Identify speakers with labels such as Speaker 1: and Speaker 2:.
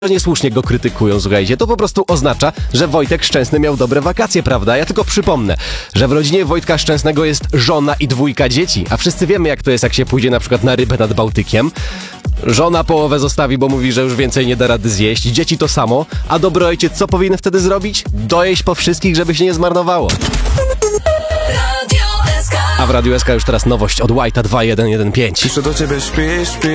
Speaker 1: niesłusznie go krytykują, słuchajcie, to po prostu oznacza, że Wojtek Szczęsny miał dobre wakacje, prawda? Ja tylko przypomnę, że w rodzinie Wojtka Szczęsnego jest żona i 2 dzieci, a wszyscy wiemy, jak to jest, jak się pójdzie na przykład na rybę nad Bałtykiem. Żona połowę zostawi, bo mówi, że już więcej nie da rady zjeść, dzieci to samo, a dobry ojciec co powinien wtedy zrobić? Dojeść po wszystkich, żeby się nie zmarnowało. A w Radiu SK już teraz nowość od White'a 2115.
Speaker 2: Jeszcze do ciebie śpi.